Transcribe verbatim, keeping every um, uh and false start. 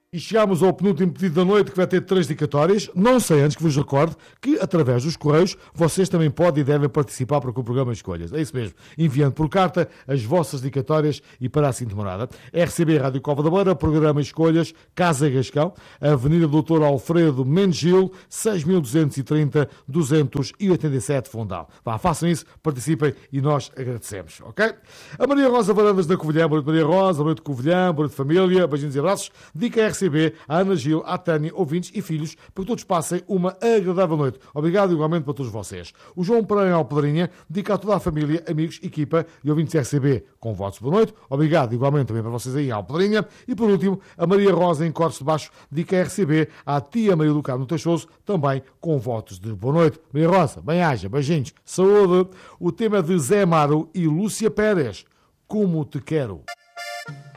E chegamos ao penúltimo pedido da noite, que vai ter três dedicatórias. Não sei antes que vos recorde que, através dos correios, vocês também podem e devem participar para com o programa Escolhas. É isso mesmo. Enviando por carta as vossas dedicatórias e para assim demorada. R C B Rádio Cova da Beira, programa Escolhas, Casa Gascão, Avenida doutor Alfredo Mendes Gil, seis mil duzentos e trinta, duzentos e oitenta e sete, Fundal. Vá, façam isso, participem e nós agradecemos, ok? A Maria Rosa Varandas da Covilhã, boa noite Maria Rosa, boa noite Covilhã, boa noite família, beijinhos e abraços. Dica R C B, a Ana Gil, a Tânia, ouvintes e filhos, para que todos passem uma agradável noite. Obrigado igualmente para todos vocês. O João Pereira Alpedrinha, dica a toda a família, amigos, equipa e ouvintes R C B com votos de boa noite. Obrigado igualmente também para vocês aí, Alpedrinha. E por último, a Maria Rosa em Cortes de Baixo, dica R C B, à tia Maria do Carmo Teixoso, também com votos de boa noite. Maria Rosa, bem-aja, beijinhos, saúde. O tema é de Zé Amaro e Lúcia Pérez, Como Te Quero.